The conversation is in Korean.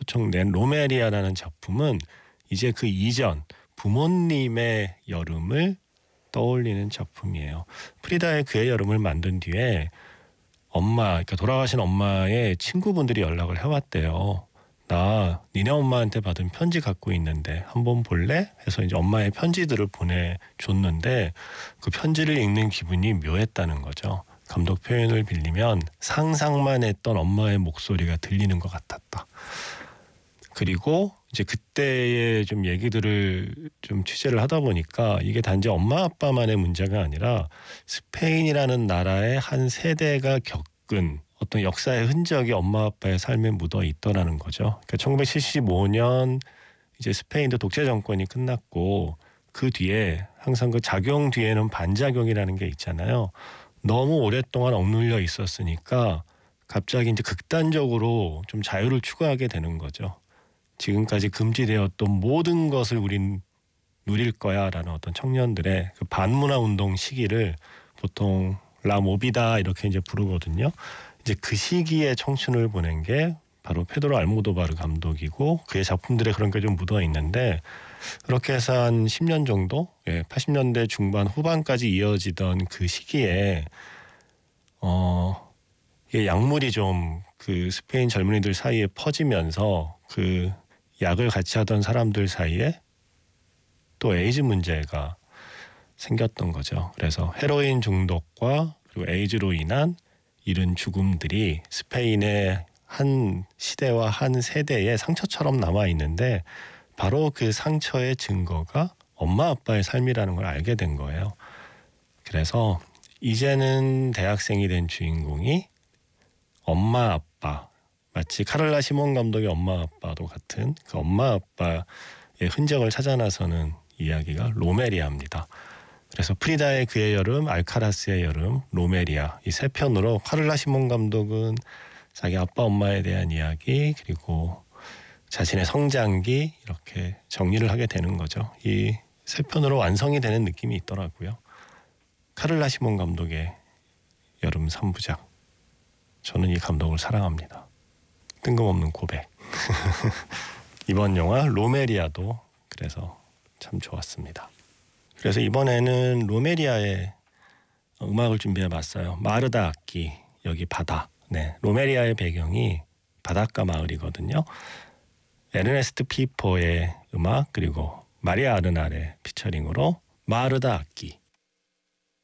초청된 로메리아라는 작품은 이제 그 이전 부모님의 여름을 떠올리는 작품이에요. 프리다의 그의 여름을 만든 뒤에 그러니까 돌아가신 엄마의 친구분들이 연락을 해왔대요. 나 니네 엄마한테 받은 편지 갖고 있는데 한번 볼래? 해서 이제 엄마의 편지들을 보내줬는데 그 편지를 읽는 기분이 묘했다는 거죠. 감독 표현을 빌리면 상상만 했던 엄마의 목소리가 들리는 것 같았다. 그리고 이제 그때의 좀 얘기들을 좀 취재를 하다 보니까 이게 단지 엄마 아빠만의 문제가 아니라 스페인이라는 나라의 한 세대가 겪은 어떤 역사의 흔적이 엄마 아빠의 삶에 묻어 있더라는 거죠. 그러니까 1975년 이제 스페인도 독재 정권이 끝났고 그 뒤에 항상 그 작용 뒤에는 반작용이라는 게 있잖아요. 너무 오랫동안 억눌려 있었으니까 갑자기 이제 극단적으로 좀 자유를 추구하게 되는 거죠. 지금까지 금지되었던 모든 것을 우린 누릴 거야라는 어떤 청년들의 그 반문화 운동 시기를 보통 라모비다 이렇게 이제 부르거든요. 이제 그 시기에 청춘을 보낸 게 바로 페드로 알모도바르 감독이고 그의 작품들에 그런 게 좀 묻어 있는데 그렇게 해서 한 10년 정도 80년대 중반 후반까지 이어지던 그 시기에 이게 약물이 좀 그 스페인 젊은이들 사이에 퍼지면서 그 약을 같이 하던 사람들 사이에 또 에이즈 문제가 생겼던 거죠. 그래서 헤로인 중독과 그리고 에이즈로 인한 이른 죽음들이 스페인의 한 시대와 한 세대의 상처처럼 남아 있는데 바로 그 상처의 증거가 엄마 아빠의 삶이라는 걸 알게 된 거예요. 그래서 이제는 대학생이 된 주인공이 엄마 아빠, 마치 카를라 시몬 감독의 엄마 아빠도 같은 그 엄마 아빠의 흔적을 찾아 나서는 이야기가 로메리아입니다. 그래서 프리다의 그의 여름, 알카라스의 여름, 로메리아 이 세 편으로 카를라 시몬 감독은 자기 아빠 엄마에 대한 이야기 그리고 자신의 성장기 이렇게 정리를 하게 되는 거죠. 이 세 편으로 완성이 되는 느낌이 있더라고요. 카를라 시몬 감독의 여름 3부작. 저는 이 감독을 사랑합니다. 뜬금없는 고백. 이번 영화 로메리아도 그래서 참 좋았습니다. 그래서 이번에는 로메리아의 음악을 준비해봤어요. 마르다 악기, 여기 바다. 네, 로메리아의 배경이 바닷가 마을이거든요. 에르네스트 피포의 음악 그리고 마리아 아르날의 피처링으로 마르다 악기.